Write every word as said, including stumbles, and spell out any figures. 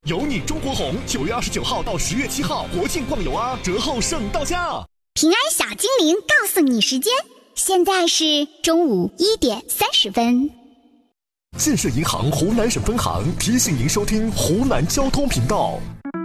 有你中国红，九月二十九号到十月七号国庆逛游啊，折后剩到家。 平安小精灵告诉你时间，现在是中午一点三十分。 建设银行湖南省分行提醒您收听湖南交通频道。